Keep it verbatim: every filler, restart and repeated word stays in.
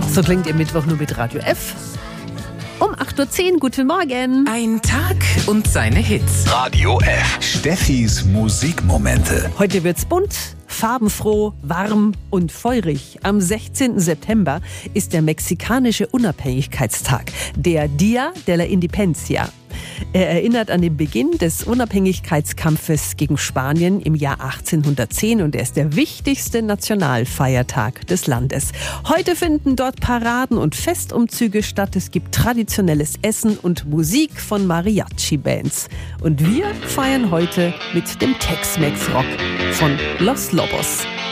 So klingt Ihr Mittwoch nur mit Radio F. Um acht Uhr zehn, guten Morgen. Ein Tag und seine Hits. Radio F. Steffis Musikmomente. Heute wird's bunt, farbenfroh, warm und feurig. Am sechzehnten September ist der mexikanische Unabhängigkeitstag, der Día de la Independencia. Er erinnert an den Beginn des Unabhängigkeitskampfes gegen Spanien im Jahr achtzehnhundertzehn und er ist der wichtigste Nationalfeiertag des Landes. Heute finden dort Paraden und Festumzüge statt. Es gibt traditionelles Essen und Musik von Mariachi-Bands. Und wir feiern heute mit dem Tex-Mex-Rock von Los Lobos.